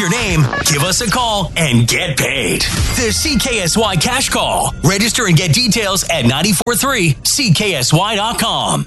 your name, give us a call, and get paid. The CKSY Cash Call. Register and get details at 943CKSY.com.